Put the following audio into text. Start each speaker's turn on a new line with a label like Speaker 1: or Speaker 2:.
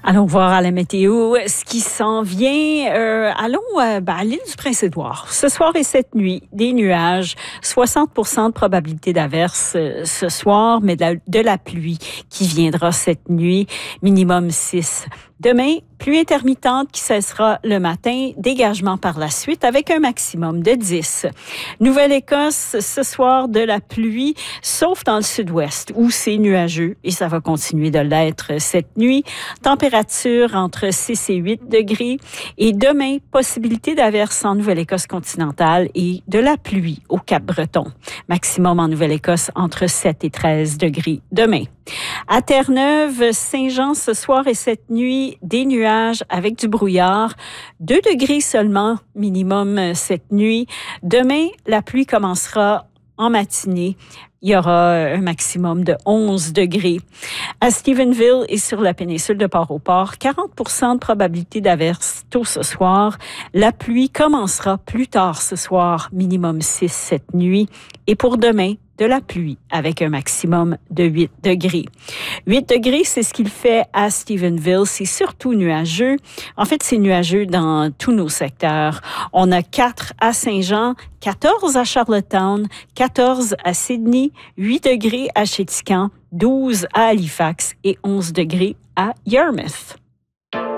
Speaker 1: Allons voir à la météo ce qui s'en vient. Allons à l'île du Prince-Édouard. Ce soir et cette nuit, des nuages, 60% de probabilité d'averse ce soir, mais de la pluie qui viendra cette nuit, minimum 6. Demain, pluie intermittente qui cessera le matin, dégagement par la suite avec un maximum de 10. Nouvelle-Écosse, ce soir de la pluie, sauf dans le sud-ouest où c'est nuageux et ça va continuer de l'être cette nuit. Température entre 6 et 8 degrés. Et demain, possibilité d'averse en Nouvelle-Écosse continentale et de la pluie au Cap-Breton. Maximum en Nouvelle-Écosse entre 7 et 13 degrés demain. À Terre-Neuve, Saint-Jean, ce soir et cette nuit, des nuages avec du brouillard. 2 degrés seulement, minimum cette nuit. Demain, la pluie commencera en matinée. Il y aura un maximum de 11 degrés. À Stephenville et sur la péninsule de Port-au-Port, 40% de probabilité d'averse tôt ce soir. La pluie commencera plus tard ce soir, minimum 6 cette nuit. Et pour demain, de la pluie avec un maximum de 8 degrés. 8 degrés, c'est ce qu'il fait à Stephenville. C'est surtout nuageux. En fait, c'est nuageux dans tous nos secteurs. On a 4 à Saint-Jean, 14 à Charlottetown, 14 à Sydney, 8 degrés à Chéticamp, 12 à Halifax et 11 degrés à Yarmouth.